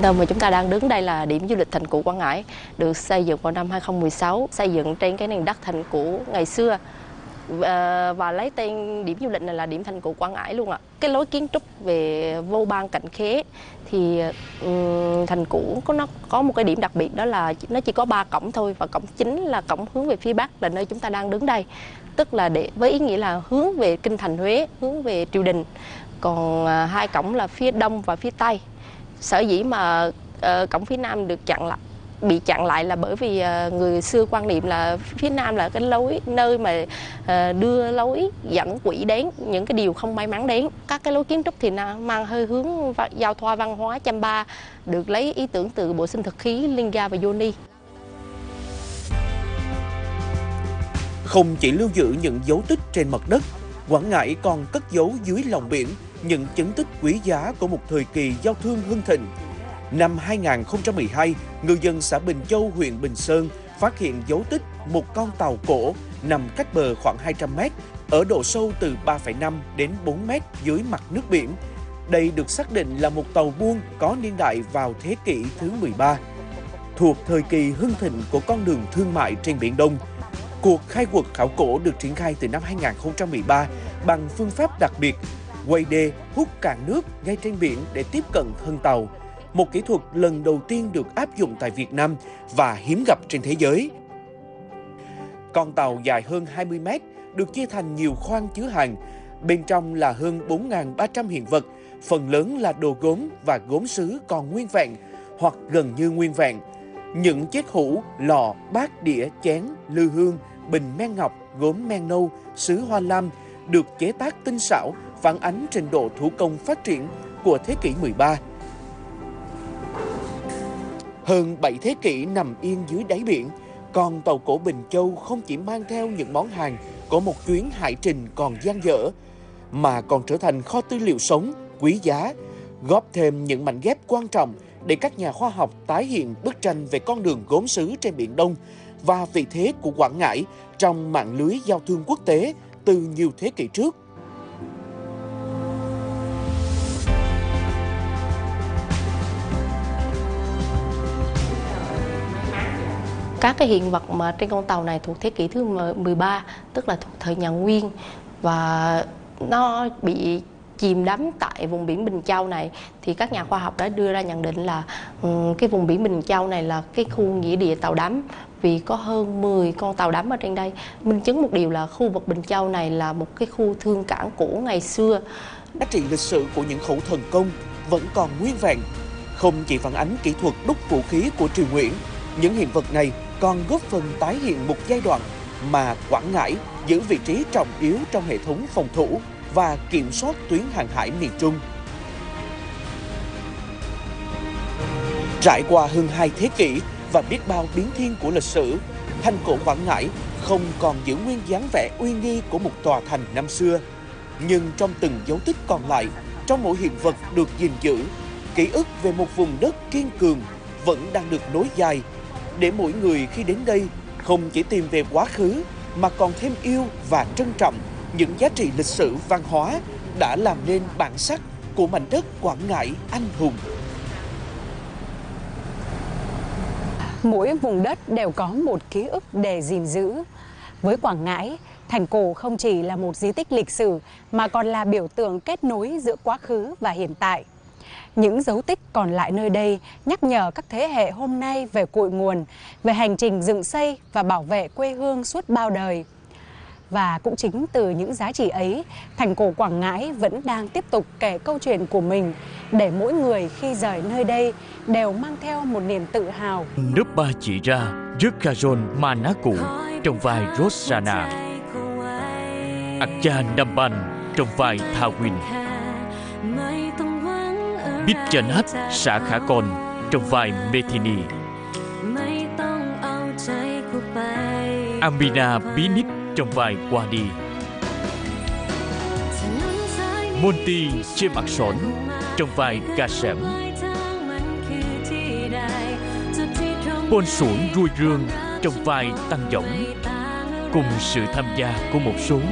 Nơi mà chúng ta đang đứng đây là điểm du lịch Thành Cũ Quảng Ngãi, được xây dựng vào năm 2016, xây dựng trên cái nền đất Thành Cũ ngày xưa và lấy tên điểm du lịch này là điểm Thành Cũ Quảng Ngãi luôn ạ. Cái lối kiến trúc về vô ban cạnh khế thì Thành Cũ nó có một cái điểm đặc biệt, đó là nó chỉ có 3 cổng thôi, và cổng chính là cổng hướng về phía Bắc là nơi chúng ta đang đứng đây, tức là với ý nghĩa là hướng về kinh thành Huế, hướng về triều đình. Còn 2 cổng là phía Đông và phía Tây. Sở dĩ mà cổng phía Nam bị chặn lại là bởi vì người xưa quan niệm là phía Nam là cái lối nơi mà đưa lối dẫn quỷ đến, những cái điều không may mắn đến. Các cái lối kiến trúc thì mang hơi hướng giao thoa văn hóa Champa, được lấy ý tưởng từ bộ sinh thực khí Linga và Yoni. Không chỉ lưu giữ những dấu tích trên mặt đất, Quảng Ngãi còn cất giấu dưới lòng biển những chứng tích quý giá của một thời kỳ giao thương hưng thịnh. Năm 2012, ngư dân xã Bình Châu, huyện Bình Sơn phát hiện dấu tích một con tàu cổ nằm cách bờ khoảng 200 m, ở độ sâu từ 3,5 đến 4 m dưới mặt nước biển. Đây được xác định là một tàu buôn có niên đại vào thế kỷ thứ 13, thuộc thời kỳ hưng thịnh của con đường thương mại trên Biển Đông. Cuộc khai quật khảo cổ được triển khai từ năm 2013 bằng phương pháp đặc biệt, quay đê hút cạn nước ngay trên biển để tiếp cận thân tàu. Một kỹ thuật lần đầu tiên được áp dụng tại Việt Nam và hiếm gặp trên thế giới. Con tàu dài hơn 20 m, được chia thành nhiều khoang chứa hàng. Bên trong là hơn 4.300 hiện vật, phần lớn là đồ gốm và gốm sứ còn nguyên vẹn hoặc gần như nguyên vẹn. Những chiếc hũ, lọ, bát, đĩa, chén, lư hương, bình men ngọc, gốm men nâu, sứ hoa lam được chế tác tinh xảo, phản ánh trình độ thủ công phát triển của thế kỷ 13. Hơn 7 thế kỷ nằm yên dưới đáy biển, con tàu cổ Bình Châu không chỉ mang theo những món hàng của một chuyến hải trình còn dang dở, mà còn trở thành kho tư liệu sống, quý giá, góp thêm những mảnh ghép quan trọng để các nhà khoa học tái hiện bức tranh về con đường gốm sứ trên Biển Đông và vị thế của Quảng Ngãi trong mạng lưới giao thương quốc tế từ nhiều thế kỷ trước. Các cái hiện vật mà trên con tàu này thuộc thế kỷ thứ 13, tức là thuộc thời nhà Nguyên, và nó bị chìm đắm tại vùng biển Bình Châu này, thì các nhà khoa học đã đưa ra nhận định là cái vùng biển Bình Châu này là cái khu nghĩa địa tàu đắm, vì có hơn 10 con tàu đắm ở trên đây. Minh chứng một điều là khu vực Bình Châu này là một cái khu thương cảng cổ ngày xưa. Giá trị lịch sử của những khẩu thần công vẫn còn nguyên vẹn, không chỉ phản ánh kỹ thuật đúc vũ khí của triều Nguyễn. Những hiện vật này còn góp phần tái hiện một giai đoạn mà Quảng Ngãi giữ vị trí trọng yếu trong hệ thống phòng thủ và kiểm soát tuyến hàng hải miền Trung. Trải qua hơn 2 thế kỷ và biết bao biến thiên của lịch sử, thành cổ Quảng Ngãi không còn giữ nguyên dáng vẻ uy nghi của một tòa thành năm xưa. Nhưng trong từng dấu tích còn lại, trong mỗi hiện vật được gìn giữ, ký ức về một vùng đất kiên cường vẫn đang được nối dài, để mỗi người khi đến đây không chỉ tìm về quá khứ mà còn thêm yêu và trân trọng những giá trị lịch sử văn hóa đã làm nên bản sắc của mảnh đất Quảng Ngãi anh hùng. Mỗi vùng đất đều có một ký ức để gìn giữ. Với Quảng Ngãi, thành cổ không chỉ là một di tích lịch sử mà còn là biểu tượng kết nối giữa quá khứ và hiện tại. Những dấu tích còn lại nơi đây nhắc nhở các thế hệ hôm nay về cội nguồn, về hành trình dựng xây và bảo vệ quê hương suốt bao đời. Và cũng chính từ những giá trị ấy, thành cổ Quảng Ngãi vẫn đang tiếp tục kể câu chuyện của mình, để mỗi người khi rời nơi đây đều mang theo một niềm tự hào. Nước ba chỉ ra rước Cajon Manaku trong vai Rosanna, Akcha Namban trong vai Thawin, Bichanat Sa Khả Con trong vai Methini, Amina Binit trong vai Wadi, Monty Che Mặt Sổn trong vai Kasem, Pôn Sủn Rui Rương trong vai Tăng Dõng, cùng sự tham gia của một số